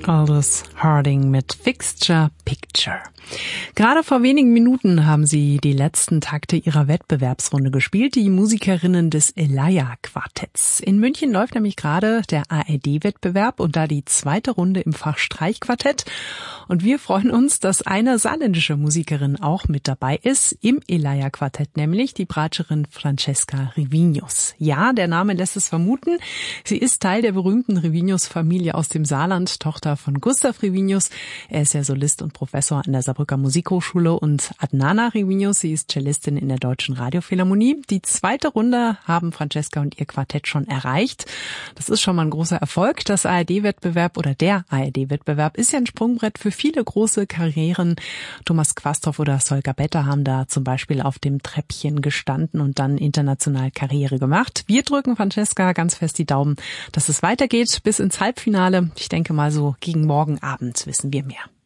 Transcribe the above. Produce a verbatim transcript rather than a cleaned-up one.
Aldous Harding mit Fixture Picture. Gerade vor wenigen Minuten haben sie die letzten Takte ihrer Wettbewerbsrunde gespielt, die Musikerinnen des Elia-Quartetts. In München läuft nämlich gerade der A R D-Wettbewerb und da die zweite Runde im Fach Streichquartett. Und wir freuen uns, dass eine saarländische Musikerin auch mit dabei ist, im Elia-Quartett, nämlich die Bratscherin Francesca Rivignos. Ja, der Name lässt es vermuten. Sie ist Teil der berühmten Rivignos-Familie aus dem Saarland, Tochter von Gustav Rivignos. Er ist ja Solist und Professor an der Saarbrücker Musikhochschule, und Adnana Rivignos, sie ist Cellistin in der Deutschen Radiophilharmonie. Die zweite Runde haben Francesca und ihr Quartett schon erreicht. Das ist schon mal ein großer Erfolg. Das A R D-Wettbewerb oder der A R D-Wettbewerb ist ja ein Sprungbrett für viele große Karrieren. Thomas Quasthoff oder Solga Betta haben da zum Beispiel auf dem Treppchen gestanden und dann international Karriere gemacht. Wir drücken Francesca ganz fest die Daumen, dass es weitergeht bis ins Halbfinale. Ich denke mal, so gegen morgen Abend wissen wir mehr.